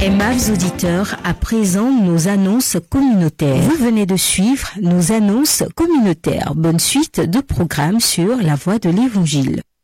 Aimables auditeurs, à présent nos annonces communautaires. Vous venez de suivre nos annonces communautaires. Bonne suite de programmes sur la voie de l'Évangile.